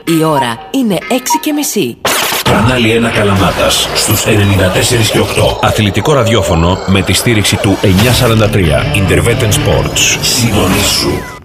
Η ώρα είναι 6:30. Κανάλι 1 Καλαμάτας στους 94 και 8. Αθλητικό ραδιόφωνο με τη στήριξη του 943. Intervetten Sports. Συντονίσου.